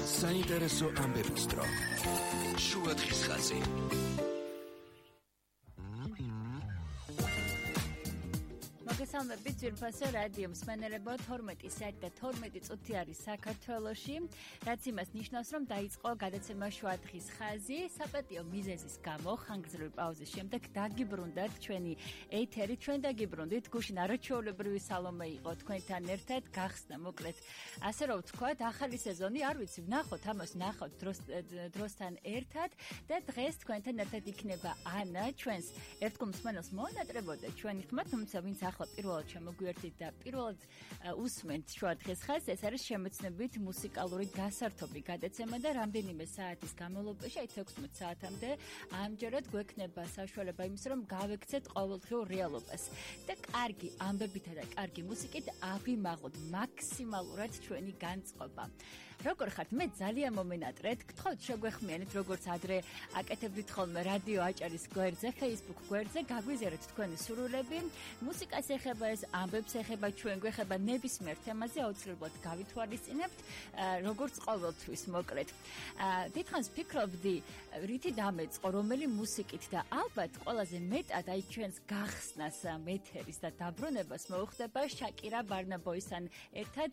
საინტერესო ამბების დრო. შუა დღის ხაზი. მოგესალმებით ძვირფასო რადიო მსმენელებო 12 საათი და 12 წუთი არის საქართველოში, რაც იმას ნიშნავს, რომ დაიწყო გადაცემა შუა დღის ხაზი. საპატიო მიზეზის გამო ხანგრძლივი პაუზის შემდეგ დაგიბრუნდათ ჩვენი ეთერი, ჩვენ დაგიბრუნდით. გუშინ არაჩვეულებრივი სალომე იყო თქვენთან ერთად, გახსნა მოკლედ ასე რომ ვთქვათ, ახალი სეზონი, არ ვიცი, ვნახოთ ამას, ვნახოთ დროსთან ერთად და დღეს თქვენთან ერთად იქნება ანა, ჩვენს ერთგულ მსმენელს მოანატრებოდა ჩვენი ხმა, თუმცა ვინც ახლა პირველად შემოგვიერთით და პირველად უსმენთ შუა დღის ხაზს, ეს არის შემეცნებით მუსიკალური გასართობი გადაცემა და რამდენიმე საათის განმავლობაში, 16 საათამდე ამჯერად გვექნება საშუალება იმის, რომ გავექცეთ ყოველდღიურ რეალობას და კარგი ამბებითა და კარგი მუსიკით ავიმაღოთ მაქსიმალურად ჩვენი განწყობა. როგორ ხართ? მე ძალიან მომენატრეთ, გთხოვთ შეგვეხმიანეთ, როგორც ადრე აკეთებდით ხოლმე რადიო აჭარის გვერდზე, Facebook გვერდზე, გაგვიზიარეთ თქვენი სურვილები, მუსიკას ეხება ეს, ამბებს ეხება, ჩვენ გვეხება ნებისმიერ თემაზე, აუცილებლად გავითვალისწინებთ, როგორც ყოველთვის მოკლედ. დიდხანს ფიქრობდი, რითი დამეწყო, რომელი მუსიკით და ალბათ ყველაზე მეტად აი ჩვენს გახსნას ეთერის და დაბრუნებას მოუხდება შაკირა ბარნაბოისთან ერთად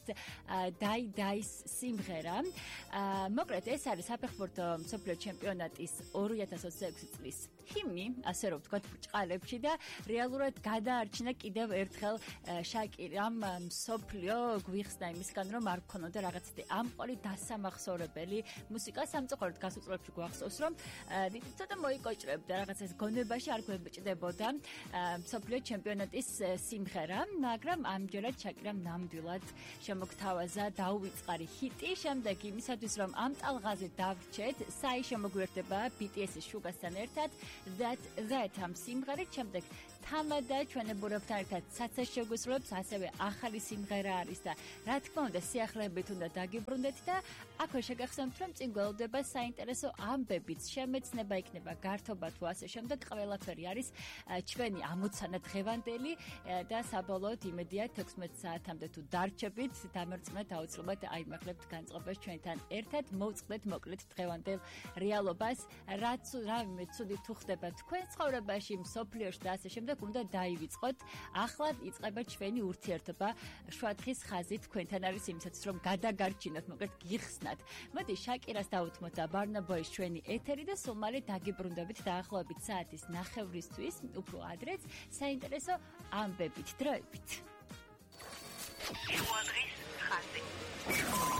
დაის სიმღერა. მოკლედ ეს არის საფეხბურთო მსოფლიო ჩემპიონატის 2026 წლის ჰიმნი, ასე რომ ვთქვათ, ბრჭყალებში და რეალურად გადაარჩინა კიდევ ერთხელ შაკირამ მსოფლიო გვიხსნა იმისგან, რომ არ გქონოდა რაღაცა ამყოლი დასამახსოვრებელი მუსიკა. სამწუხაროდ გასულ წლებში გვახსოვს, რომ ცოტა მოიკოჭრებდა რაღაცა გონებაში, არ გვებჭდებოდა მსოფლიო ჩემპიონატის სიმღერა, მაგრამ ამჯერად შაკირამ ნამდვილად შემოგთავაზა დაუვიწყარი ჰიტი. შემდეგ იმისათვის, რომ ამ ტალღაზე დავრჩეთ, საი შემოგვიერთდება BTS-ის შუგასთან ერთად that ამ სიმღერით, შემდეგ თამადა ჩვენებურებთან ერთად ცაცა შეგვისრულებს, ასევე ახალი სიმღერა არის და რა თქმა უნდა სიახლეებით უნდა დაგიბრუნდეთ და აქვე შეგახსენებთ, რომ წინ გველოდება საინტერესო ამბებიც, შემეცნება იქნება გართობა თუ ასე შემდეგ, ყველაფერი არის ჩვენი ამოცანა დღევანდელი და საბოლოოდ იმედია 16 საათამდე თუ დარჩებით, დამერწმეთ აუცილებლად აიმახლებთ განწყობას ჩვენთან ერთად, მოვწყდეთ მოკლედ დღევანდელ რეალობას, რამე ცუდი თუ ხდება თქვენ ცხოვრებაში, მსოფლიოში და ასე შემდეგ, უნდა დაივიწყოთ. ახლა იწყება ჩვენი ურთიერთობა შუა დღის ხაზი თქვენთან არის იმისათვის, რომ გადაგარჩინოთ, მოკლედ გიხსნათ. მოდი შაკირას დავუთმოთ და ბარნაბოის ჩვენი ეთერი და სულ მალე დაგიბრუნდებით დაახლოებით საათის 9:30-თვის, უფრო ადრეც საინტერესო ამბებით, დროებით. შუა დღის ხაზი.